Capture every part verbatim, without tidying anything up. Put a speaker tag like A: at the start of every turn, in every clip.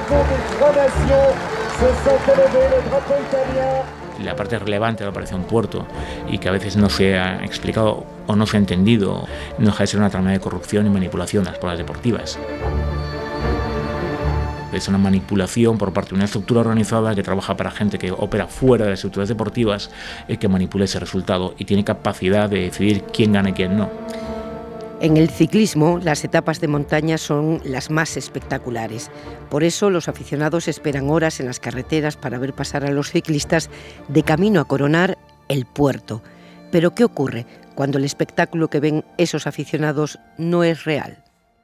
A: La parte relevante de la operación Puerto, y que a veces no se ha explicado o no se ha entendido, no deja de ser una trama de corrupción y manipulación de las pruebas deportivas. Es una manipulación por parte de una estructura organizada que trabaja para gente que opera fuera de las estructuras deportivas, eh, que manipula ese resultado y tiene capacidad de decidir quién gana y quién no.
B: En el ciclismo, las etapas de montaña son las más espectaculares. Por eso los aficionados esperan horas en las carreteras para ver pasar a los ciclistas de camino a coronar el Puerto. Pero ¿qué ocurre cuando el espectáculo que ven esos aficionados no es real?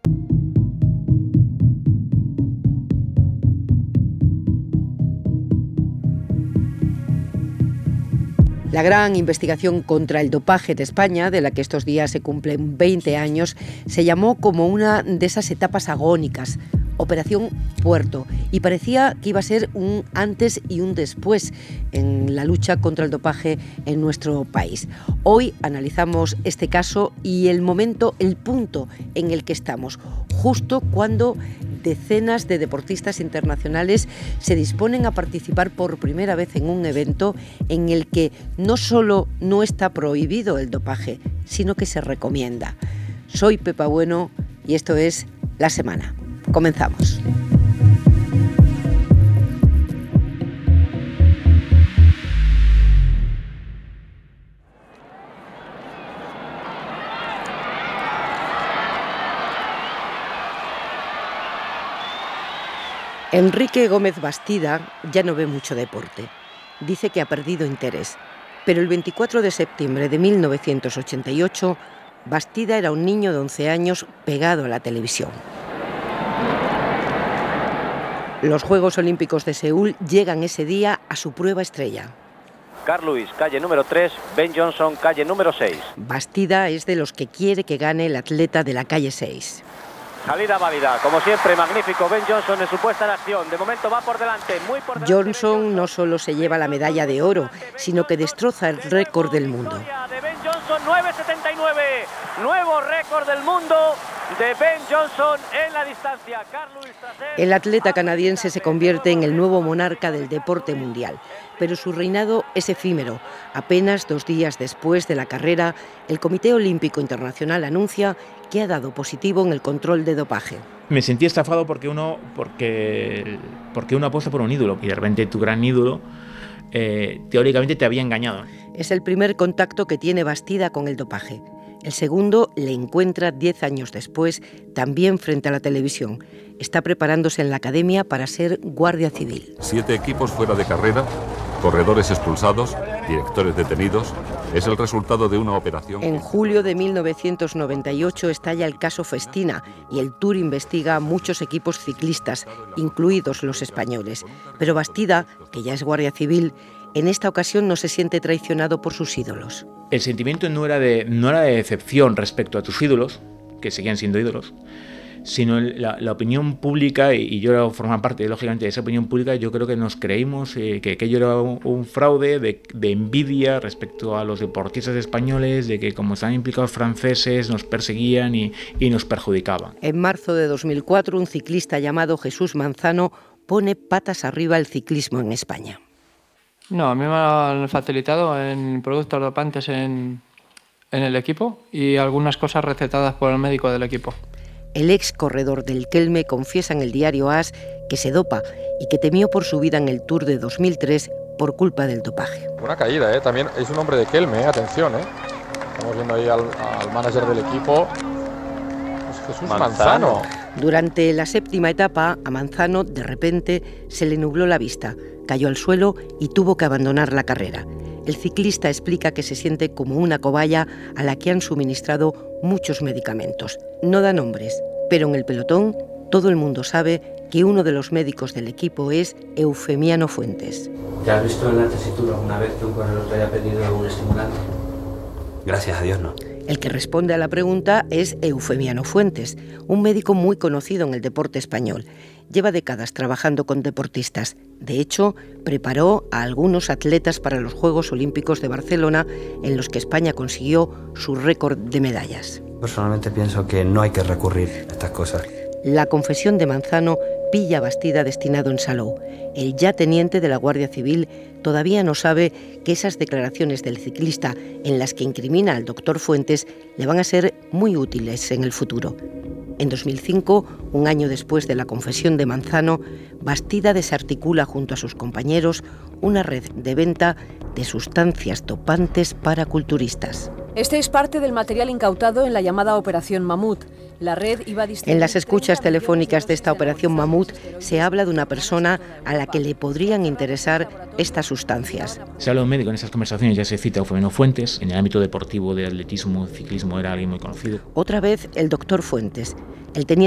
B: La gran investigación contra el dopaje de España, de la que estos días se cumplen veinte años, se llamó como una de esas etapas agónicas, Operación Puerto, y parecía que iba a ser un antes y un después en la lucha contra el dopaje en nuestro país. Hoy analizamos este caso y el momento, el punto en el que estamos, justo cuando decenas de deportistas internacionales se disponen a participar por primera vez en un evento en el que no solo no está prohibido el dopaje, sino que se recomienda. Soy Pepa Bueno y esto es La Semana. Comenzamos. Enrique Gómez Bastida ya no ve mucho deporte. Dice que ha perdido interés. Pero el veinticuatro de septiembre de mil novecientos ochenta y ocho, Bastida era un niño de once años pegado a la televisión. Los Juegos Olímpicos de Seúl llegan ese día a su prueba estrella.
C: Carl Lewis, calle número tres, Ben Johnson, calle número seis.
B: Bastida es de los que quiere que gane el atleta de la calle seis.
C: Salida válida, como siempre, magnífico Ben Johnson en su puesta en acción. De momento va por delante, muy por delante.
B: Johnson no solo se lleva la medalla de oro, sino que destroza el récord del mundo.
C: De Ben Johnson, nueve setenta y nueve, nuevo récord del mundo de Ben Johnson en la distancia.
B: El atleta canadiense se convierte en el nuevo monarca del deporte mundial, pero su reinado es efímero. Apenas dos días después de la carrera, el Comité Olímpico Internacional anuncia que ha dado positivo en el control de dopaje.
A: Me sentí estafado porque uno, porque, porque uno apuesta por un ídolo y de repente tu gran ídolo eh, teóricamente te había engañado.
B: Es el primer contacto que tiene Bastida con el dopaje. El segundo le encuentra diez años después, también frente a la televisión. Está preparándose en la academia para ser guardia civil.
D: Siete equipos fuera de carrera, corredores expulsados, directores detenidos. Es el resultado de una operación.
B: En julio de mil novecientos noventa y ocho estalla el caso Festina y el Tour investiga a muchos equipos ciclistas, incluidos los españoles. Pero Bastida, que ya es guardia civil, en esta ocasión no se siente traicionado por sus ídolos.
A: El sentimiento no era de, no era de decepción respecto a tus ídolos, que seguían siendo ídolos, sino la, la opinión pública, y yo formo parte, lógicamente, de esa opinión pública. Yo creo que nos creímos eh, que aquello era un, un fraude de, de envidia respecto a los deportistas españoles, de que como estaban implicados franceses, nos perseguían y, y nos perjudicaban.
B: En marzo de dos mil cuatro, un ciclista llamado Jesús Manzano pone patas arriba el ciclismo en España.
E: No, a mí me han facilitado en productos dopantes en, en el equipo y algunas cosas recetadas por el médico del equipo.
B: El ex corredor del Kelme confiesa en el diario A S que se dopa y que temió por su vida en el Tour de dos mil tres por culpa del dopaje.
F: Una caída, ¿eh? También es un hombre de Kelme, ¿eh? Atención, ¿eh? Estamos viendo ahí al, al manager del equipo, es Jesús Manzano. Manzano.
B: Durante la séptima etapa, a Manzano de repente se le nubló la vista, cayó al suelo y tuvo que abandonar la carrera. El ciclista explica que se siente como una cobaya a la que han suministrado muchos medicamentos. No da nombres, pero en el pelotón todo el mundo sabe que uno de los médicos del equipo es Eufemiano Fuentes.
G: ¿Te has visto en la tesitura alguna vez que un corredor te haya pedido un estimulante? Gracias a Dios, no.
B: El que responde a la pregunta es Eufemiano Fuentes, un médico muy conocido en el deporte español. Lleva décadas trabajando con deportistas. De hecho, preparó a algunos atletas para los Juegos Olímpicos de Barcelona, en los que España consiguió su récord de medallas.
G: Personalmente pienso que no hay que recurrir a estas cosas.
B: La confesión de Manzano pilla a Bastida destinado en Salou. El ya teniente de la Guardia Civil todavía no sabe que esas declaraciones del ciclista en las que incrimina al doctor Fuentes le van a ser muy útiles en el futuro. En dos mil cinco, un año después de la confesión de Manzano, Bastida desarticula junto a sus compañeros una red de venta de sustancias dopantes para culturistas.
H: Este es parte del material incautado en la llamada Operación Mamut. La red iba a distribuir...
B: En las escuchas telefónicas de esta Operación Mamut se habla de una persona a la que le podrían interesar estas sustancias.
A: Se habla de un médico, en esas conversaciones ya se cita a Eufemio Fuentes, en el ámbito deportivo de atletismo, ciclismo era alguien muy conocido.
B: Otra vez el doctor Fuentes, el teniente